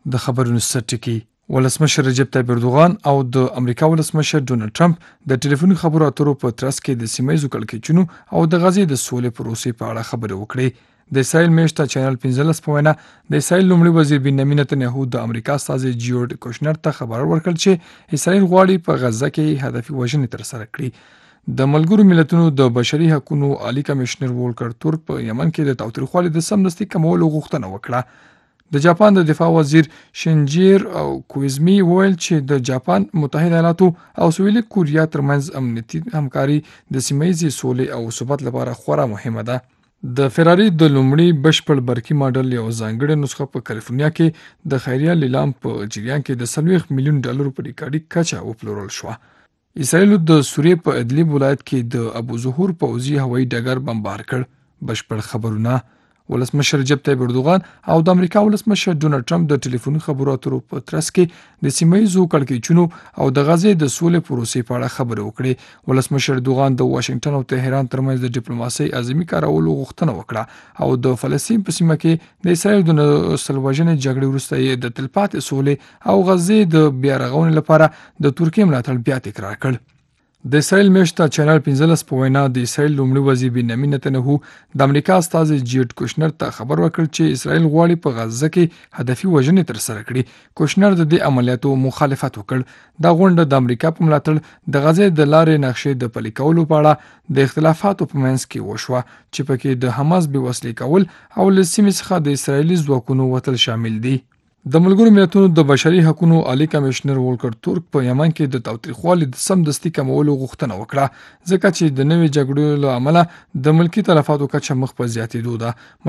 د خبرونو سرټکی ولسمشر رجب طیب اردوغان او د امریکا ولسمشر ډونالد ټرمپ د ټلیفوني خبرو اترو په ترڅ کې د سیمایي کړکېچونو او د غزې د سولې پروسې په اړه خبرې وکړې. د اسرائیل میشته چینل 15 په وینا د اسرائیل لومړي وزیر بنیامین نتنیاهو د امریکا استازي جیورډ کوشنر ته خبر ورکړ چې اسرائیل غواړي په غزه کې هدفي وژنې ترسره کړي. د ملګرو ملتونو د بشري حقوقو عالی کمشنر وولکر تورک په یمن کې د تاوتریخوالي د سمدستي کمولو غوښتنه وکړه. د جاپان د دفاع وزیر شینجیر او کویزمی وویل چې د جاپان، متحده ایالاتو او سویلي کوریا ترمنځ امنیتي همکاري د سیمه‌ییزې سولې او ثبات لپاره خورا مهمه ده. د فراري د لومړي بشپړ برقي ماډل یو ځانګړې نسخه په کالیفورنیا کې د خیریه لیلام په جریان کې د 40 میلیون ډالرو په ریکارډي کچه وپلورل شوه. اسرائیل د سوریې په ادلیب ولایت کې د ابو ظهور پوځي هوایي ډګر بمبار کړ. بشپړ خبرونه ولسمشر رجب طیب اردوغان او د امریکا ولسمشر ډونالد ټرمپ د ټلیفوني خبرو اترو په ترڅ کې د سیمه‌ییزو کړکېچونو او د غزې د سولې پروسې په اړه خبرې وکړې. ولسمشر اردوغان د واشنگټن او تهران ترمنځ د ډیپلوماسۍ اعظمي کارولو غوښتنه وکړه او د فلسطین په سیمه کې د اسرائیل د نسل‌وژنې جګړې وروسته یې د تلپاتې سولې او غزې د بیا رغونې لپاره د ترکیې ملاتړ بیا تکرار کړ. د اسرائیل میشته چینل 15 په وینا د اسرائیل لومړي وزیر بنیامین نتنیاهو د امریکا استازي جیورډ کوشنر ته خبر ورکړ چې اسرائیل غواړي په غزه کې هدفي وژنې ترسره کړي. کوشنر د دې عملیاتو مخالفت وکړ. دا غونډه د امریکا په ملاتړ د غزې د لارې نقشې د پلي کولو په اړه د اختلافاتو په منځ کې وشوه چې پکې د حماس بېوسلې کول او له سیمې څخه د اسرائیلي ځواکونو وتل شامل دي. د ملګرو ملتونو د بشري حقوقو عالی کمشنر وولکر تورک په یمن کې د تاوتریخوالي د سمدستي کمولو غوښتنه وکړه، ځکه چې د نوې جګړې له امله د ملکي تلفاتو کچه مخ په زیاتېدو ده.